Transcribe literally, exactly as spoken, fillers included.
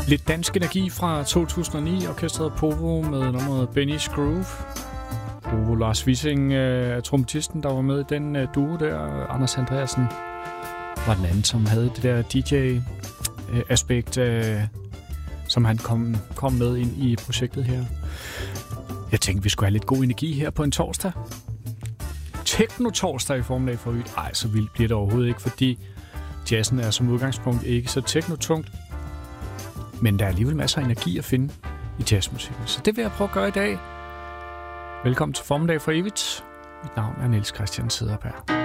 Lidt dansk energi fra to tusind og ni, orkestret Povo med nummeret Benny's Groove. Povo Lars Wissing, uh, trompetisten, der var med i den uh, duo der. Anders Andreasen var den anden, som havde det der D J-aspekt, uh, som han kom, kom med ind i projektet her. Jeg tænkte, vi skulle have lidt god energi her på en torsdag. Techno-torsdag i formiddag for Øt. Ej, så vildt bliver det overhovedet ikke, fordi jazzen er som udgangspunkt ikke så techno-tungt. Men der er alligevel masser af energi at finde i jazzmusikken. Så det vil jeg prøve at gøre i dag. Velkommen til formiddag for evigt. Mit navn er Niels Christian Cederberg.